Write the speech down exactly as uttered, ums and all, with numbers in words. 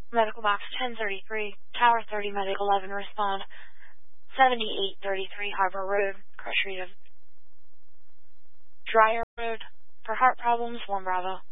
Medical box ten thirty-three, Tower thirty, Medic eleven, respond. seventy-eight thirty-three, Harbor Road, Crush Rate of Dryer Road. For heart problems, one Bravo.